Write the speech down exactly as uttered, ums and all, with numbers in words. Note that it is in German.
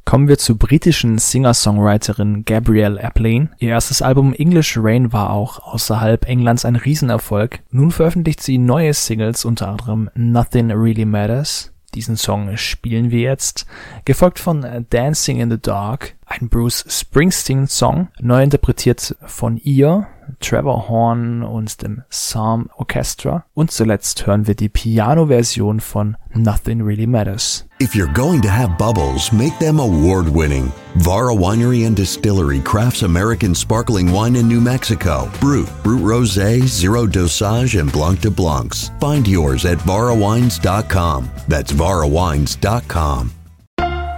Kommen wir zur britischen Singer-Songwriterin Gabrielle Aplin. Ihr erstes Album English Rain war auch außerhalb Englands ein Riesenerfolg. Nun veröffentlicht sie neue Singles, unter anderem Nothing Really Matters. Diesen Song spielen wir jetzt, gefolgt von Dancing in the Dark, ein Bruce Springsteen-Song, neu interpretiert von ihr, Trevor Horn und dem Psalm Orchestra. Und zuletzt hören wir die Piano-Version von Nothing Really Matters. If you're going to have bubbles, make them award-winning. Vara Winery and Distillery crafts American sparkling wine in New Mexico. Brut, Brut Rosé, Zero Dosage, and Blanc de Blancs. Find yours at vara wines dot com. That's vara wines dot com.